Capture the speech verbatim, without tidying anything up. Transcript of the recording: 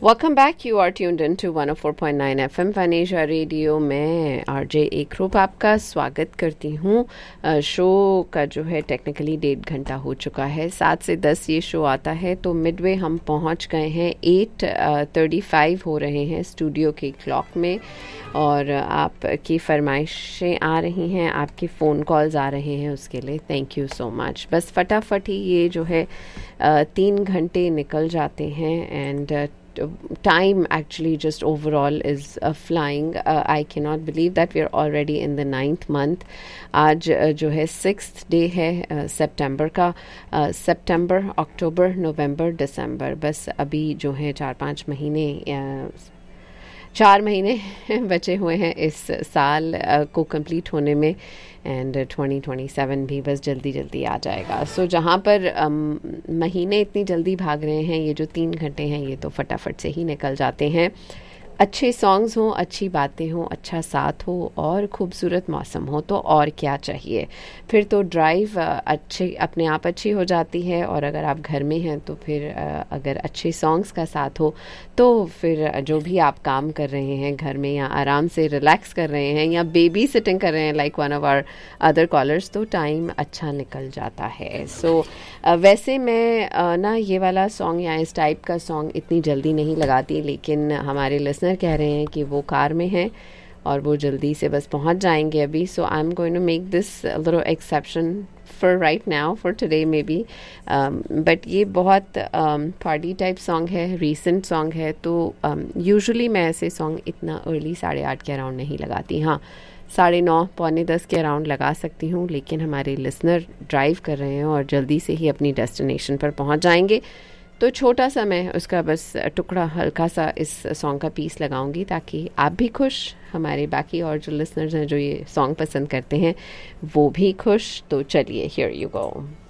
Welcome back. You are tuned in to one O four point nine F M वनेजा radio में RJ एकरूप आपका स्वागत करती हूँ. शो का जो है टेक्निकली डेढ़ घंटा हो चुका है. सात से दस ये शो आता है, तो मिडवे हम पहुँच गए हैं. एट थर्टी फाइव हो रहे हैं स्टूडियो के क्लॉक में, और आपकी फरमाइशें आ रही हैं, आपके फ़ोन कॉल्स आ रहे हैं. उसके लिए थैंक यू सो मच. बस फटाफट ही ये जो है तीन घंटे निकल जाते हैं. And time actually just overall is uh, flying. uh, I cannot believe that we are already in the ninth month. आज uh, जो है सिक्स्थ डे है सितंबर uh, का. सितंबर, अक्टूबर, नवंबर, दिसंबर, बस अभी जो है चार पाँच महीने uh, चार महीने बचे हुए हैं इस साल uh, को कंप्लीट होने में. एंड ट्वेंटी ट्वेंटी सेवन भी बस जल्दी जल्दी आ जाएगा. सो so, जहाँ पर um, महीने इतनी जल्दी भाग रहे हैं, ये जो तीन घंटे हैं ये तो फटाफट से ही निकल जाते हैं. अच्छे सॉन्ग्स हों, अच्छी बातें हों, अच्छा साथ हो और खूबसूरत मौसम हो तो और क्या चाहिए. फिर तो ड्राइव अच्छे अपने आप अच्छी हो जाती है. और अगर आप घर में हैं तो फिर अगर अच्छे सॉन्ग्स का साथ हो तो फिर जो भी आप काम कर रहे हैं घर में, या आराम से रिलैक्स कर रहे हैं, या बेबी सिटिंग कर रहे हैं like one of our other callers, तो टाइम अच्छा निकल जाता है. सो so, वैसे मैं uh, ना ये वाला सॉन्ग या इस टाइप का सॉन्ग इतनी जल्दी नहीं लगाती, लेकिन हमारे लिसनर कह रहे हैं कि वो कार में हैं और वो जल्दी से बस पहुंच जाएंगे अभी. सो I am going to make this little exception for right now, for today may be. But ये बहुत पार्टी टाइप सॉन्ग है, रीसेंट सॉन्ग है, तो यूजुअली um, मैं ऐसे सॉन्ग इतना अर्ली साढ़े आठ के अराउंड नहीं लगाती. हाँ, साढ़े नौ पौने दस के अराउंड लगा सकती हूँ, लेकिन हमारे लिसनर ड्राइव कर रहे हैं और जल्दी से ही अपनी डेस्टिनेशन पर पहुँच जाएंगे, तो छोटा सा मैं उसका बस टुकड़ा हल्का सा इस सॉन्ग का पीस लगाऊंगी ताकि आप भी खुश, हमारे बाकी और जो लिसनर्स हैं जो ये सॉन्ग पसंद करते हैं वो भी खुश. तो चलिए, हियर यू गो.